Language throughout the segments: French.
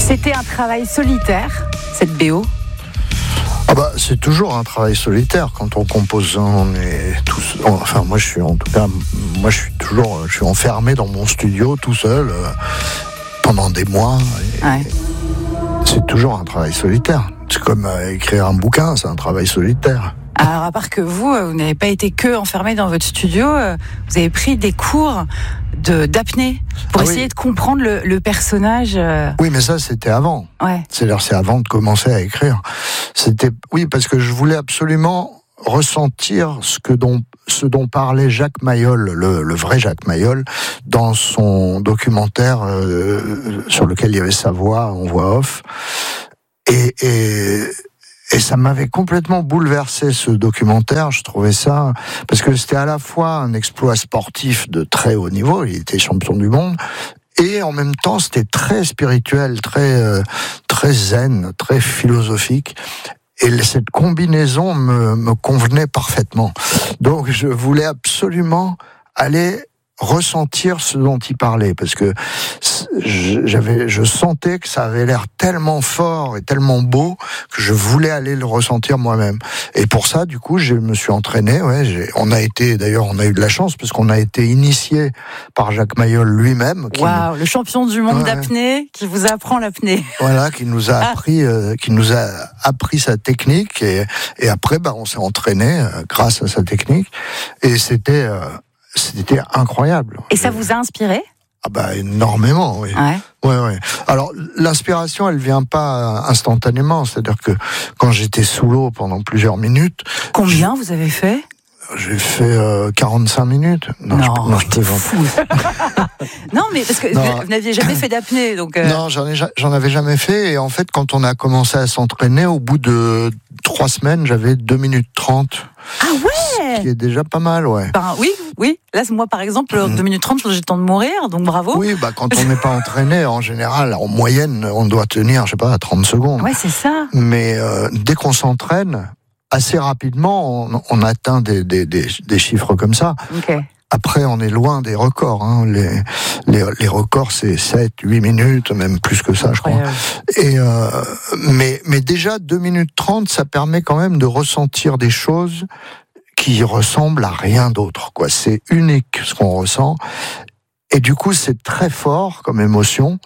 C'était un travail solitaire, cette BO? Ah bah, c'est toujours un travail solitaire quand on compose. On est tous. Enfin, moi, je suis enfermé dans mon studio tout seul pendant des mois. Ouais. C'est toujours un travail solitaire. C'est comme écrire un bouquin, c'est un travail solitaire. Alors, à part que vous n'avez pas été que enfermé dans votre studio, vous avez pris des cours d'apnée pour essayer de comprendre le personnage. Oui, mais ça, c'était avant. Ouais. C'est avant de commencer à écrire. Oui, parce que je voulais absolument ressentir ce dont parlait Jacques Mayol, le vrai Jacques Mayol, dans son documentaire sur lequel il y avait sa voix en voix off. Et ça m'avait complètement bouleversé, ce documentaire. Je trouvais ça, parce que c'était à la fois un exploit sportif de très haut niveau, il était champion du monde, et en même temps c'était très spirituel, très zen, très philosophique. Et cette combinaison me convenait parfaitement. Donc je voulais absolument aller ressentir ce dont il parlait, parce que je sentais que ça avait l'air tellement fort et tellement beau que je voulais aller le ressentir moi-même. Et pour ça, du coup, je me suis entraîné. On a eu de la chance parce qu'on a été initié par Jacques Mayol lui-même. Waouh, le champion du monde d'apnée qui vous apprend l'apnée. Voilà, qui nous a appris sa technique et après, on s'est entraîné grâce à sa technique et c'était incroyable. Et ça vous a inspiré ? Ah bah énormément, oui. Ouais. Alors l'inspiration, elle vient pas instantanément, c'est-à-dire que quand j'étais sous l'eau pendant plusieurs minutes. Combien vous avez fait ? J'ai fait 45 minutes. Non, je plaisante. Fou. Non, mais parce que vous n'aviez jamais fait d'apnée, donc. Non, j'en avais jamais fait. Et en fait, quand on a commencé à s'entraîner, au bout de 3 semaines, j'avais 2 minutes 30. Ah ouais. Ce qui est déjà pas mal, ouais. Oui. Là, moi, par exemple, 2 minutes 30, j'ai le temps de mourir, donc bravo. Oui, quand on n'est pas entraîné, en général, en moyenne, on doit tenir, je sais pas, 30 secondes. Ouais, c'est ça. Mais dès qu'on s'entraîne, assez rapidement, on atteint des chiffres comme ça. Okay. Après, on est loin des records. Hein. Les records, c'est 7, 8 minutes, même plus que ça, je crois. Et mais déjà, 2 minutes 30, ça permet quand même de ressentir des choses qui ressemblent à rien d'autre, quoi. C'est unique, ce qu'on ressent. Et du coup, c'est très fort comme émotion.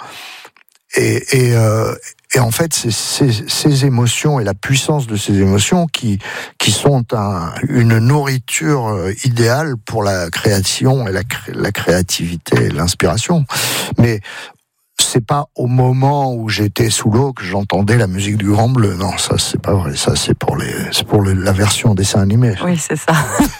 Et en fait, c'est ces émotions et la puissance de ces émotions qui sont une nourriture idéale pour la création et la créativité et l'inspiration. Mais c'est pas au moment où j'étais sous l'eau que j'entendais la musique du Grand Bleu. Non, ça c'est pas vrai. Ça c'est pour la version dessin animé. Oui, c'est ça.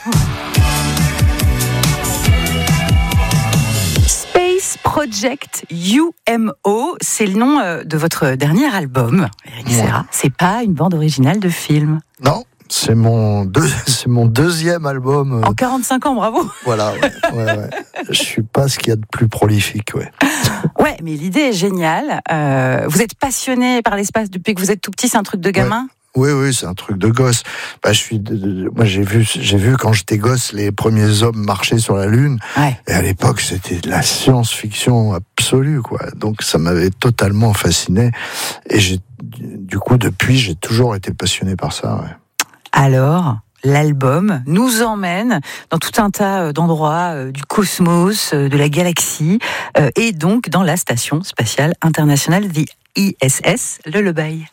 Project UMO, c'est le nom de votre dernier album, Eric Serra. C'est pas une bande originale de film. Non, c'est mon deuxième album. En 45 ans, bravo. Voilà, ouais. Je suis pas ce qu'il y a de plus prolifique, Ouais, mais l'idée est géniale. Vous êtes passionné par l'espace depuis que vous êtes tout petit, c'est un truc de gamin ? Oui, c'est un truc de gosse. Moi, j'ai vu quand j'étais gosse les premiers hommes marcher sur la Lune. Ouais. Et à l'époque, c'était de la science-fiction absolue, quoi. Donc, ça m'avait totalement fasciné. Et du coup, depuis, j'ai toujours été passionné par ça. Ouais. Alors, l'album nous emmène dans tout un tas d'endroits du cosmos, de la galaxie, et donc dans la station spatiale internationale, the ISS, le Lobaï.